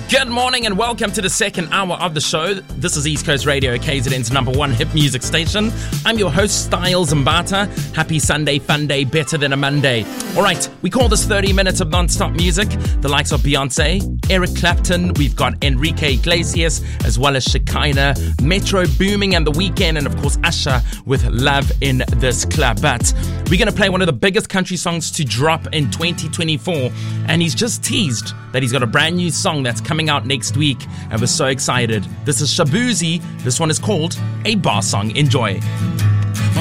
Good morning and welcome to the second hour of the show. This is East Coast Radio, KZN's #1 hip music station. I'm your host, Styles Mbata. Happy Sunday, fun day, better than a Monday. All right, we call this 30 minutes of non-stop music. The likes of Beyonce, Eric Clapton, we've got Enrique Iglesias, as well as Shekinah, Metro Booming and The Weeknd, and of course Usher with Love in This Club. But we're going to play one of the biggest country songs to drop in 2024, and he's just teased that he's got a brand new song that's coming out next week, and we're so excited. This is Shabuzi. This one is called A Bar Song. Enjoy.